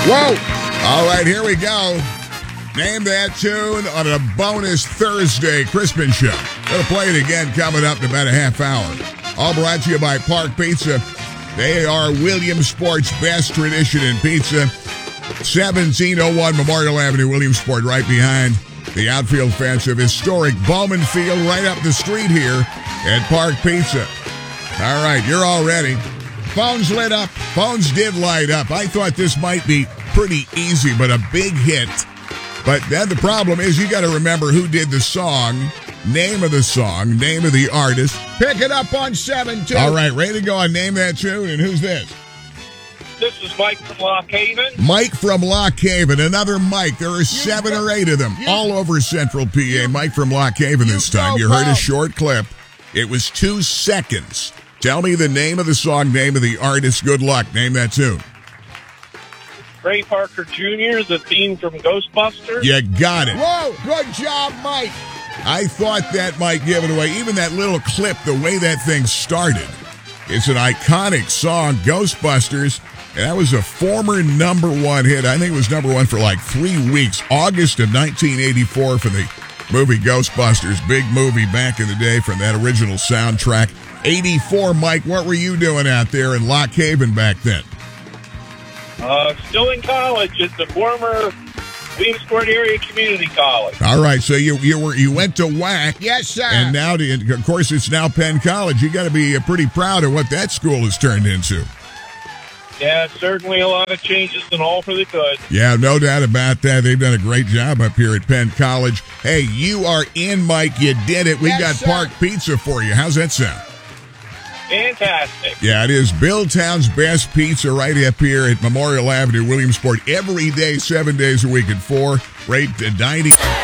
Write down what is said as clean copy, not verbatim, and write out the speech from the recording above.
Whoa! All right, here we go. Name that tune on a bonus Thursday Crispin Show. We'll play it again coming up in about a half hour. All brought to you by Park Pizza. They are Williamsport's best tradition in pizza. 1701 Memorial Avenue, Williamsport, right behind the outfield fence of historic Bowman Field, right up the street here at Park Pizza. All right, you're all ready. Phones lit up. Phones did light up. I thought this might be pretty easy, but a big hit. But then the problem is you got to remember who did the song, name of the song, name of the artist. Pick it up on 7-2. All right, ready to go on Name That Tune, and who's this? This is Mike from Lock Haven. Mike from Lock Haven, another Mike. There are 7 or 8 of them all over Central PA. Mike from Lock Haven this time. You heard a short clip. It was 2 seconds. Tell me the name of the song, name of the artist. Good luck. Name that tune. Ray Parker Jr., the theme from Ghostbusters. You got it. Whoa, good job, Mike. I thought that might give it away. Even that little clip, the way that thing started. It's an iconic song, Ghostbusters. And that was a former number 1 hit. I think it was number 1 for like 3 weeks. August of 1984 for the movie Ghostbusters. Big movie back in the day from that original soundtrack. 84, Mike, what were you doing out there in Lock Haven back then? Still in college at the former Williamsport Area Community College. All right, so you went to WAC. Yes, sir. And now, of course, it's now Penn College. You got to be pretty proud of what that school has turned into. Yeah, certainly a lot of changes and all for the good. Yeah, no doubt about that. They've done a great job up here at Penn College. Hey, you are in, Mike. You did it. We got sir. Park Pizza for you. How's that sound? Fantastic. Yeah, it is Billtown's best pizza right up here at Memorial Avenue, Williamsport. Every day, 7 days a week at 4. Great dining.